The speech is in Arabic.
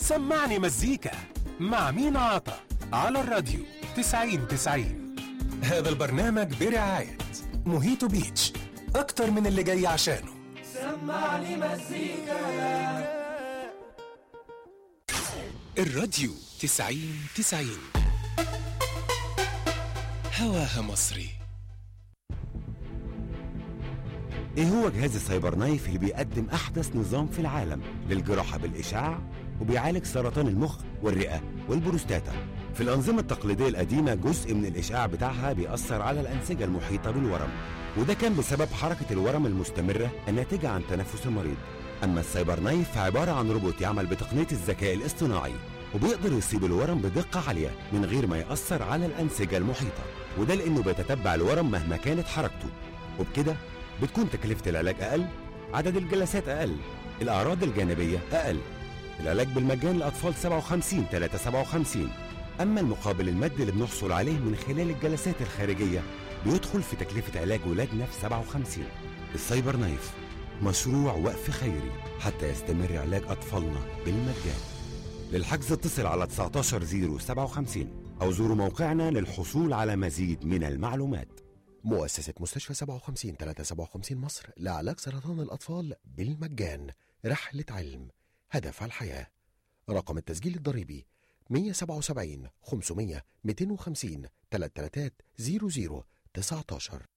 سمعني مزيكا مع مين عطا على الراديو 90-90. هذا البرنامج برعاية موهيتو بيتش، أكتر من اللي جاي عشانه. سمعني مزيكا. الراديو 90-90 هواها مصري. ايه هو جهاز السايبر نايف اللي بيقدم احدث نظام في العالم للجراحة بالاشعاع وبيعالج سرطان المخ والرئة والبروستاتا؟ في الانظمة التقليدية القديمة جزء من الاشعاع بتاعها بيأثر على الانسجة المحيطة بالورم، وده كان بسبب حركة الورم المستمرة الناتجة عن تنفس المريض. اما السايبر نايف فعبارة عن روبوت يعمل بتقنية الذكاء الاصطناعي وبيقدر يصيب الورم بدقة عالية من غير ما يأثر على الانسجة المحيطة، وده لانه بيتتبع الورم مهما كانت حركته، وبكده بتكون تكلفة العلاج أقل، عدد الجلسات أقل، الأعراض الجانبية أقل. العلاج بالمجان لأطفال 57-357. أما المقابل المادي اللي بنحصل عليه من خلال الجلسات الخارجية بيدخل في تكلفة علاج ولادنا في 57. السايبر نايف مشروع وقف خيري حتى يستمر علاج أطفالنا بالمجان. للحجز اتصل على 19-057 أو زوروا موقعنا للحصول على مزيد من المعلومات. مؤسسة مستشفى 57-357 مصر لعلاج سرطان الأطفال بالمجان، رحلة علم هدف الحياة. رقم التسجيل الضريبي 177 500 250 333 00 19.